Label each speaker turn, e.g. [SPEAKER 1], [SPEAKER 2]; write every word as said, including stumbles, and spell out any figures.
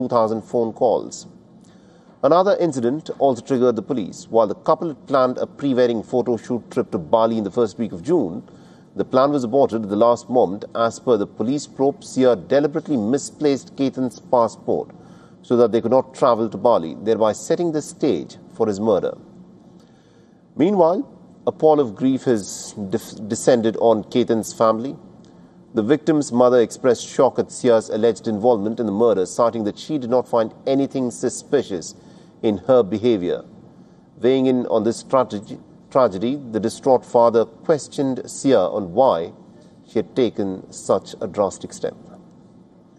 [SPEAKER 1] two thousand phone calls. Another incident also triggered the police. While the couple had planned a pre-wedding photo shoot trip to Bali in the first week of June, the plan was aborted at the last moment. As per the police probe, Sia deliberately misplaced Ketan's passport so that they could not travel to Bali, thereby setting the stage for his murder. Meanwhile, a pall of grief has descended on Ketan's family. The victim's mother expressed shock at Sia's alleged involvement in the murder, citing that she did not find anything suspicious in her behavior. Weighing in on this tragedy, tragedy, the distraught father questioned Sia on why she had taken such a drastic step.